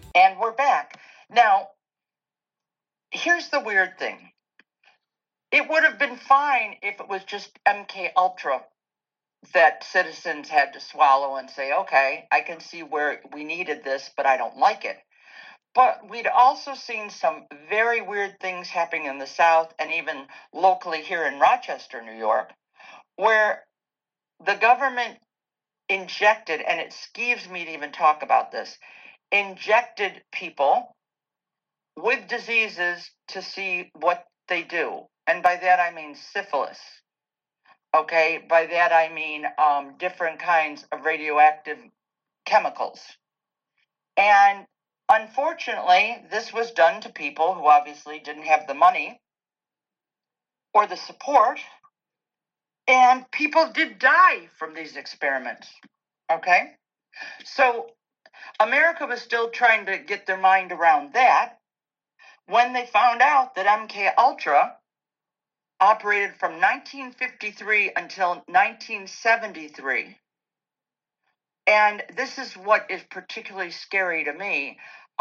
And we're back. Now, here's the weird thing. It would have been fine if it was just MK Ultra that citizens had to swallow and say, okay, I can see where we needed this, but I don't like it. But we'd also seen some very weird things happening in the South and even locally here in Rochester, New York, where the government injected, and it skeeves me to even talk about this, injected people with diseases to see what they do. And by that I mean syphilis. Okay, by that I mean different kinds of radioactive chemicals. And unfortunately, this was done to people who obviously didn't have the money or the support, and people did die from these experiments. Okay, so America was still trying to get their mind around that when they found out that MK Ultra operated from 1953 until 1973. And this is what is particularly scary to me.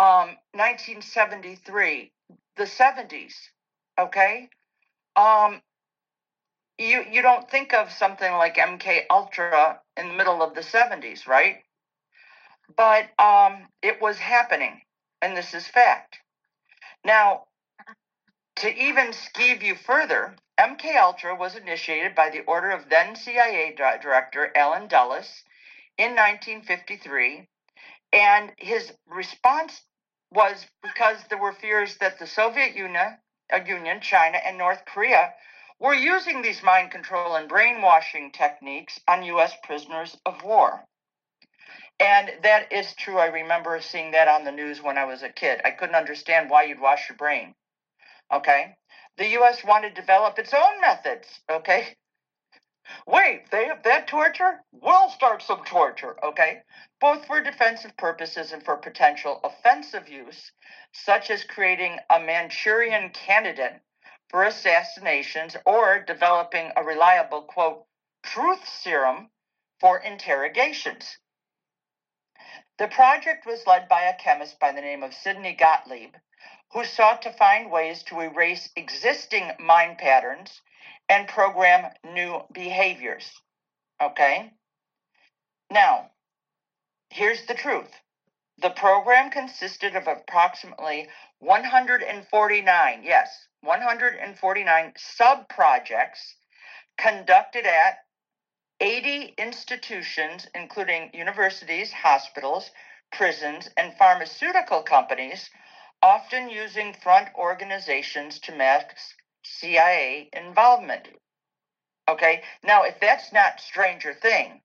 1973, the 70s, okay? You don't think of something like MK Ultra in the middle of the 70s, right? But it was happening, and this is fact. Now, to even skeeve you further, MK Ultra was initiated by the order of then CIA Director Allen Dulles in 1953, and his response was because there were fears that the Soviet Union, China, and North Korea were using these mind control and brainwashing techniques on U.S. prisoners of war. And that is true. I remember seeing that on the news when I was a kid. I couldn't understand why you'd wash your brain. Okay? The U.S. wanted to develop its own methods. Okay? Wait, they have that torture? We'll start some torture. Okay? Both for defensive purposes and for potential offensive use, such as creating a Manchurian candidate for assassinations or developing a reliable, quote, truth serum for interrogations. The project was led by a chemist by the name of Sidney Gottlieb, who sought to find ways to erase existing mind patterns and program new behaviors. Okay? Now, here's the truth. The program consisted of approximately 149, yes, 149 sub-projects conducted at 80 institutions, including universities, hospitals, prisons, and pharmaceutical companies, often using front organizations to mask CIA involvement. Okay, now if that's not Stranger Thing,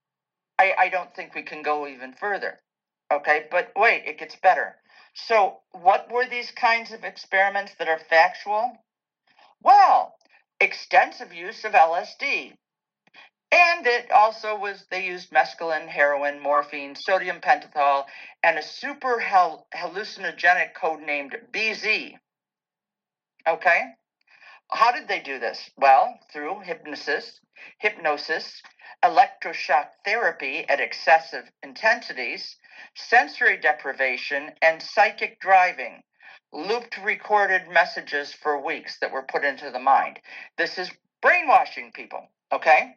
I don't think we can go even further. Okay, but wait, it gets better. So, what were these kinds of experiments that are factual? Well, extensive use of LSD. And it also was, they used mescaline, heroin, morphine, sodium pentothal, and a super hallucinogenic codenamed BZ. Okay? How did they do this? Well, through hypnosis, electroshock therapy at excessive intensities, sensory deprivation, and psychic driving. Looped recorded messages for weeks that were put into the mind. This is brainwashing people, okay?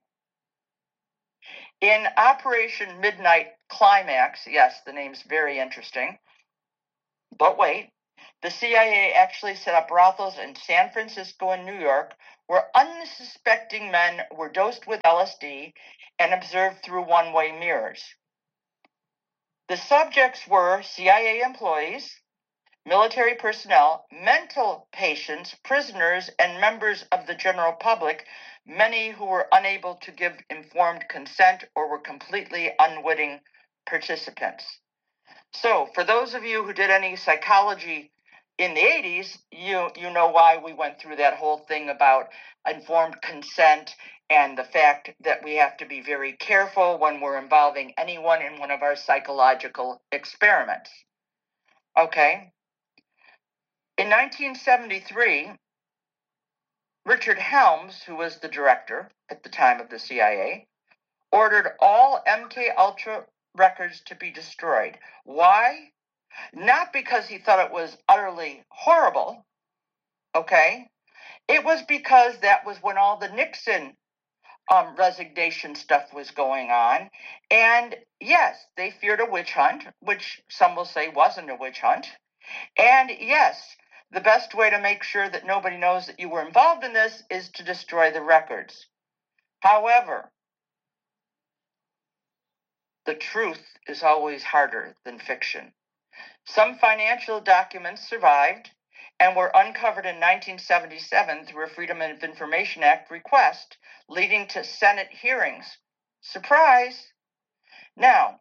In Operation Midnight Climax, yes, the name's very interesting, but wait, the CIA actually set up brothels in San Francisco and New York where unsuspecting men were dosed with LSD and observed through one-way mirrors. The subjects were CIA employees, military personnel, mental patients, prisoners, and members of the general public, many who were unable to give informed consent or were completely unwitting participants. So, for those of you who did any psychology in the 80s, you know why we went through that whole thing about informed consent and the fact that we have to be very careful when we're involving anyone in one of our psychological experiments. Okay? In 1973, Richard Helms, who was the director at the time of the CIA, ordered all MK Ultra records to be destroyed. Why? Not because he thought it was utterly horrible, okay? It was because that was when all the Nixon resignation stuff was going on. And yes, they feared a witch hunt, which some will say wasn't a witch hunt. And yes, the best way to make sure that nobody knows that you were involved in this is to destroy the records. However, the truth is always harder than fiction. Some financial documents survived and were uncovered in 1977 through a Freedom of Information Act request, leading to Senate hearings. Surprise! Now,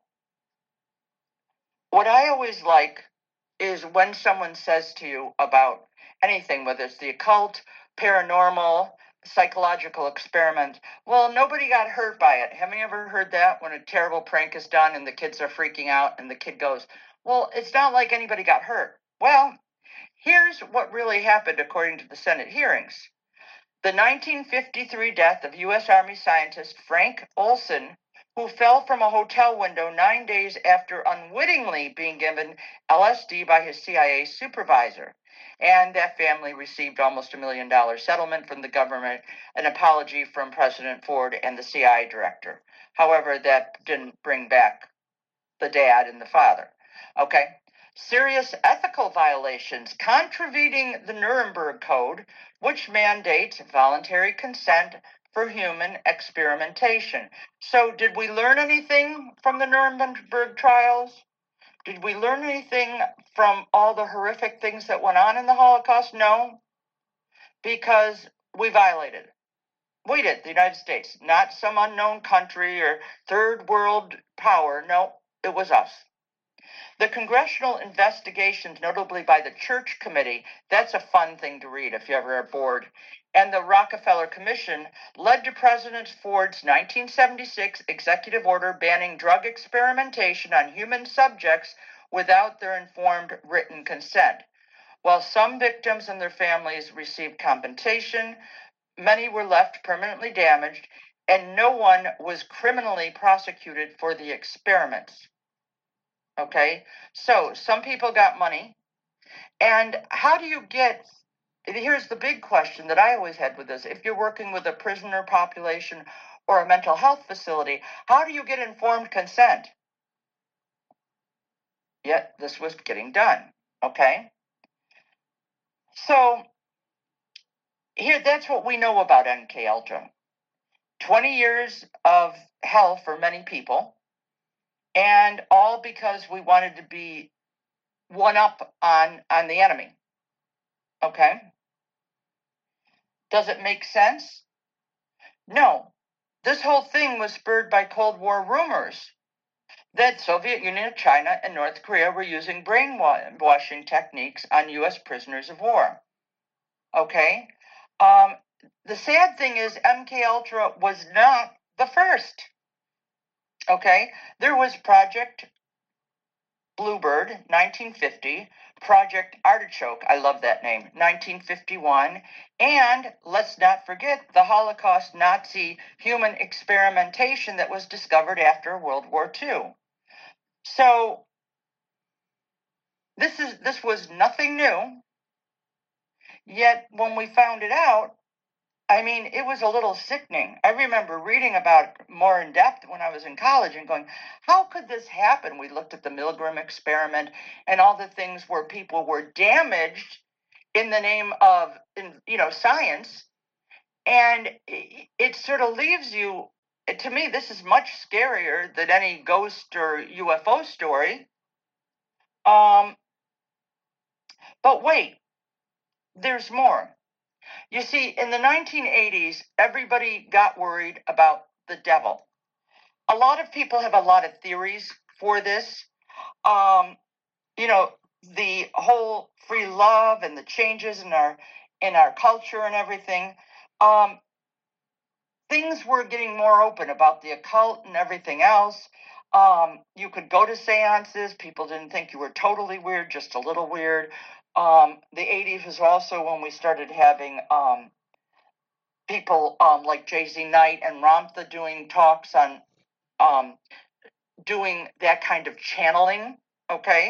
what I always like is when someone says to you about anything, whether it's the occult, paranormal, psychological experiment, well, nobody got hurt by it. Haven't you ever heard that when a terrible prank is done and the kids are freaking out and the kid goes, well, it's not like anybody got hurt. Well, here's what really happened according to the Senate hearings. The 1953 death of U.S. Army scientist Frank Olson, who fell from a hotel window 9 days after unwittingly being given LSD by his CIA supervisor. And that family received almost $1 million settlement from the government, an apology from President Ford and the CIA director. However, that didn't bring back the dad and the father. Okay? Serious ethical violations contravening the Nuremberg Code, which mandates voluntary consent for human experimentation. So, did we learn anything from the Nuremberg trials? Did we learn anything from all the horrific things that went on in the Holocaust? No, because we violated. We did, the United States, not some unknown country or third world power. No, it was us. The congressional investigations, notably by the Church Committee, that's a fun thing to read if you ever are bored, and the Rockefeller Commission led to President Ford's 1976 executive order banning drug experimentation on human subjects without their informed written consent. While some victims and their families received compensation, many were left permanently damaged, and no one was criminally prosecuted for the experiments. Okay, so some people got money. And how do you get, here's the big question that I always had with this. If you're working with a prisoner population or a mental health facility, how do you get informed consent? Yet this was getting done. Okay, so here, that's what we know about MK Ultra. 20 years of hell for many people, and all because we wanted to be one up on the enemy. Okay? Does it make sense? No. This whole thing was spurred by Cold War rumors that Soviet Union, China, and North Korea were using brainwashing techniques on U.S. prisoners of war. Okay? The sad thing is MK Ultra was not the first. Okay? There was Project Bluebird, 1950, Project Artichoke, I love that name, 1951, and let's not forget the Holocaust Nazi human experimentation that was discovered after World War II. So this was nothing new, yet when we found it out, I mean, it was a little sickening. I remember reading about it more in depth when I was in college and going, how could this happen? We looked at the Milgram experiment and all the things where people were damaged in the name of, science. And it sort of leaves you, to me, this is much scarier than any ghost or UFO story. But wait, there's more. You see, in the 1980s, everybody got worried about the devil. A lot of people have a lot of theories for this. The whole free love and the changes in our culture and everything. Things were getting more open about the occult and everything else. You could go to seances. People didn't think you were totally weird, just a little weird. The 80s was also when we started having people like J.Z. Knight and Ramtha doing talks on doing that kind of channeling, okay?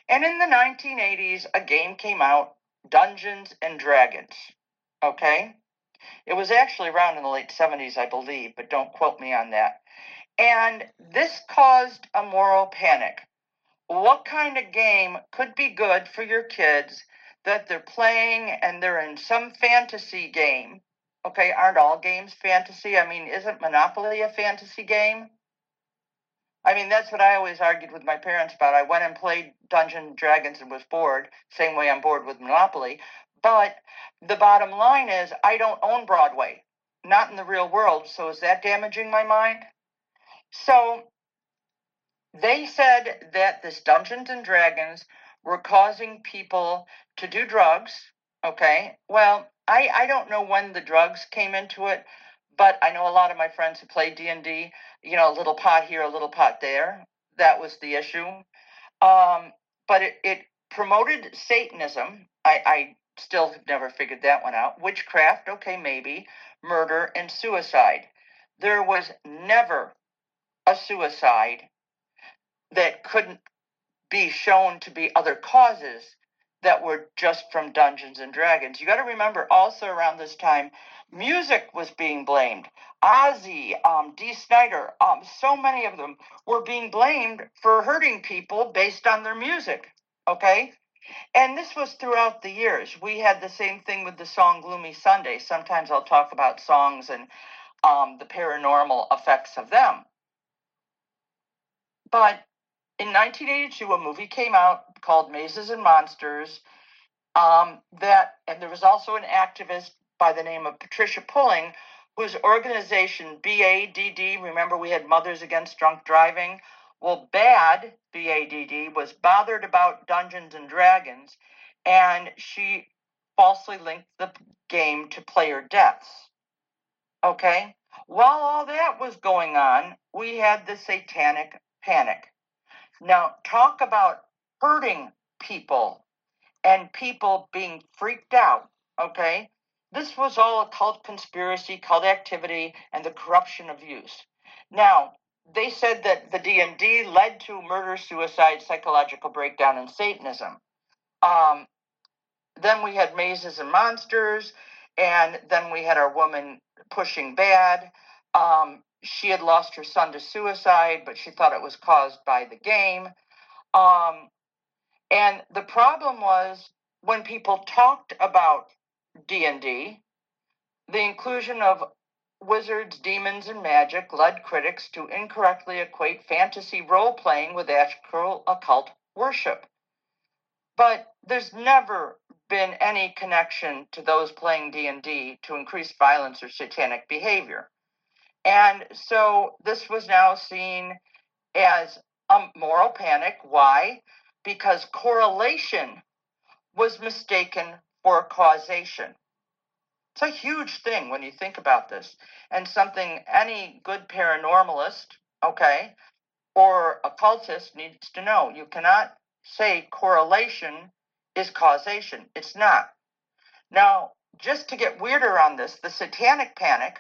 And in the 1980s, a game came out, Dungeons and Dragons. Okay? It was actually around in the late 70s, I believe, but don't quote me on that. And this caused a moral panic. What kind of game could be good for your kids that they're playing and they're in some fantasy game? Okay, aren't all games fantasy? I mean, isn't Monopoly a fantasy game? I mean, that's what I always argued with my parents about. I went and played Dungeons and Dragons and was bored, same way I'm bored with Monopoly. But the bottom line is, I don't own Broadway, not in the real world. So is that damaging my mind? So they said that this Dungeons and Dragons were causing people to do drugs. Okay, well, I don't know when the drugs came into it, but I know a lot of my friends who play D&D, you know, a little pot here, a little pot there. That was the issue. But it promoted Satanism. I still have never figured that one out. Witchcraft, okay, maybe. Murder and suicide. There was never a suicide that couldn't be shown to be other causes that were just from Dungeons and Dragons. You got to remember also around this time, music was being blamed. Ozzy, Dee Snider, so many of them were being blamed for hurting people based on their music. Okay? And this was throughout the years. We had the same thing with the song Gloomy Sunday. Sometimes I'll talk about songs and the paranormal effects of them. But in 1982, a movie came out called Mazes and Monsters. And there was also an activist by the name of Patricia Pulling, whose organization BADD. Remember, we had Mothers Against Drunk Driving. Well, BAD BADD was bothered about Dungeons and Dragons, and she falsely linked the game to player deaths. Okay. While all that was going on, we had the Satanic Panic. Now, talk about hurting people and people being freaked out, okay? This was all a cult conspiracy, cult activity, and the corruption of use. Now, they said that the D&D led to murder, suicide, psychological breakdown, and Satanism. Then we had Mazes and Monsters, and then we had our woman pushing bad. She had lost her son to suicide, but she thought it was caused by the game. And the problem was when people talked about D&D, the inclusion of wizards, demons, and magic led critics to incorrectly equate fantasy role-playing with actual occult worship. But there's never been any connection to those playing D&D to increased violence or satanic behavior. And so this was now seen as a moral panic. Why? Because correlation was mistaken for causation. It's a huge thing when you think about this, and something any good paranormalist, okay, or occultist needs to know. You cannot say correlation is causation. It's not. Now, just to get weirder on this, the Satanic Panic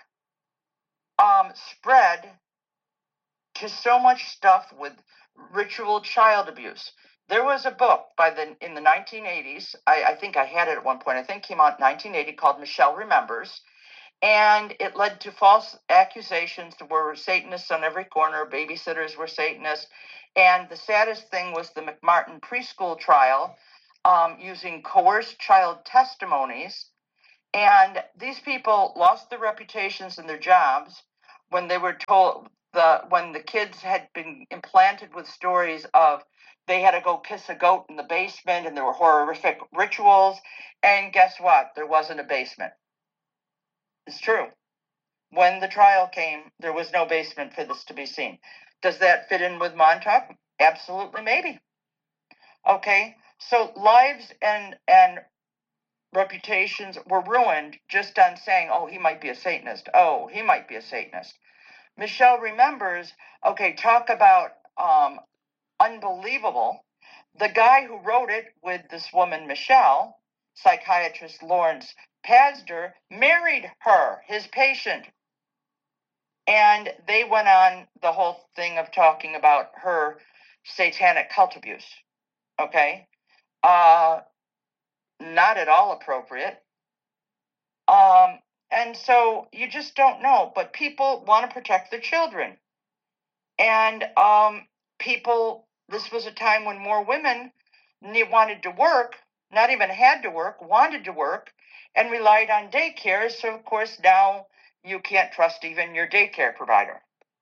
spread to so much stuff with ritual child abuse. There was a book in the 1980s. I think I had it at one point. I think it came out in 1980 called Michelle Remembers. And it led to false accusations. There were Satanists on every corner. Babysitters were Satanists. And the saddest thing was the McMartin preschool trial using coerced child testimonies. And these people lost their reputations and their jobs when they were told when the kids had been implanted with stories of they had to go kiss a goat in the basement and there were horrific rituals. And guess what? There wasn't a basement. It's true. When the trial came, there was no basement for this to be seen. Does that fit in with Montauk? Absolutely, maybe. Okay, so lives and reputations were ruined just on saying, oh, he might be a Satanist. Oh, he might be a Satanist. Michelle Remembers, okay, talk about unbelievable. The guy who wrote it with this woman, Michelle, psychiatrist Lawrence Pazder, married her, his patient. And they went on the whole thing of talking about her satanic cult abuse. Okay? Not at all appropriate. And so you just don't know. But people want to protect their children. And this was a time when more women wanted to work, not even had to work, wanted to work, and relied on daycare. So, of course, now you can't trust even your daycare provider.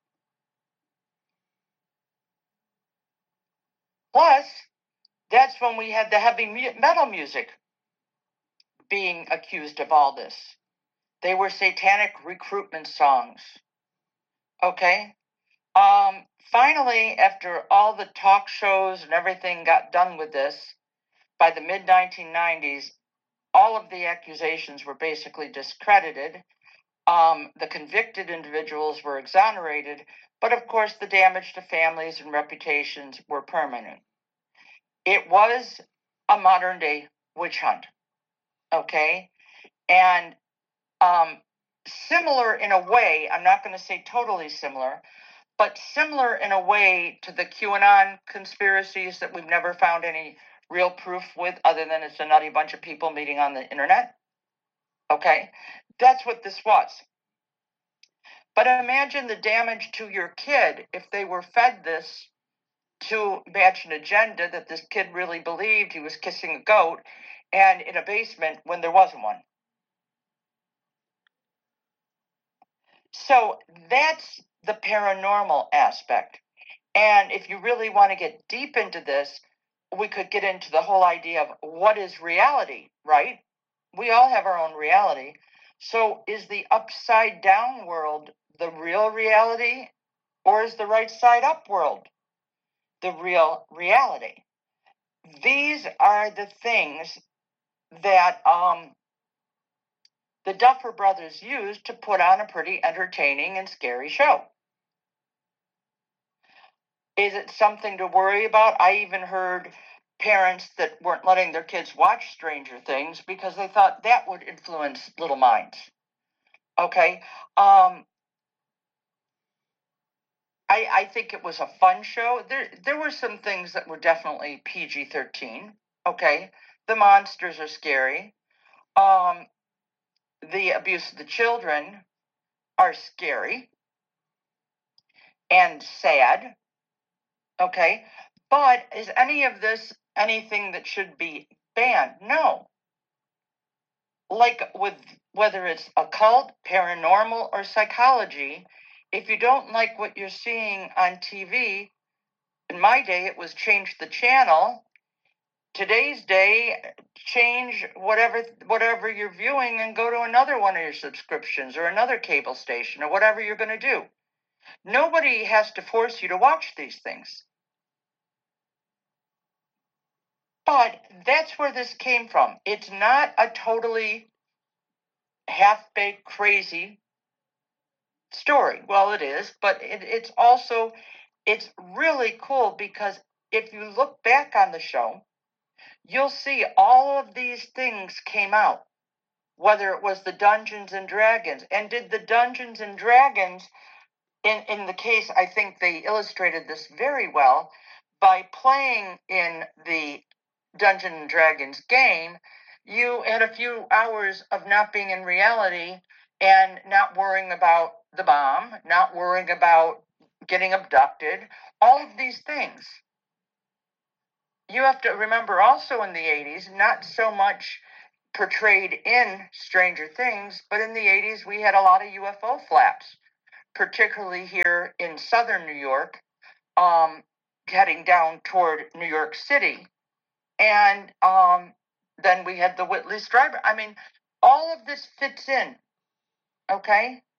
Plus, that's when we had the heavy metal music being accused of all this. They were satanic recruitment songs. Okay? Finally, after all the talk shows and everything got done with this, by the mid 1990s, all of the accusations were basically discredited. The convicted individuals were exonerated, but of course, the damage to families and reputations were permanent. It was a modern day witch hunt, okay? And similar in a way, I'm not going to say totally similar, but similar in a way to the QAnon conspiracies that we've never found any real proof with, other than it's a nutty bunch of people meeting on the internet. Okay? That's what this was. But imagine the damage to your kid if they were fed this to match an agenda that this kid really believed he was kissing a goat and in a basement when there wasn't one. So that's the paranormal aspect. And if you really want to get deep into this, we could get into the whole idea of what is reality, right? We all have our own reality. So is the upside down world the real reality, or is the right side up world the real reality? These are the things that the Duffer Brothers used to put on a pretty entertaining and scary show. Is it something to worry about? I even heard parents that weren't letting their kids watch Stranger Things because they thought that would influence little minds. Okay? I think it was a fun show. There were some things that were definitely PG-13. Okay? The monsters are scary. The abuse of the children are scary and sad. Okay? But is any of this anything that should be banned? No. Like with whether it's occult, paranormal, or psychology, if you don't like what you're seeing on TV, in my day it was change the channel. Today's day, change whatever you're viewing and go to another one of your subscriptions or another cable station or whatever you're going to do. Nobody has to force you to watch these things. But that's where this came from. It's not a totally half-baked crazy story. Well, it is, but it's really cool because if you look back on the show, you'll see all of these things came out, whether it was the Dungeons and Dragons. And did the Dungeons and Dragons, in the case, I think they illustrated this very well, by playing in the Dungeons and Dragons game, you had a few hours of not being in reality and not worrying about the bomb, not worrying about getting abducted, all of these things. You have to remember also in the 80s, not so much portrayed in Stranger Things, but in the 80s we had a lot of UFO flaps, particularly here in southern New York, heading down toward New York City. And then we had the Whitley Strieber. I mean, all of this fits in, okay?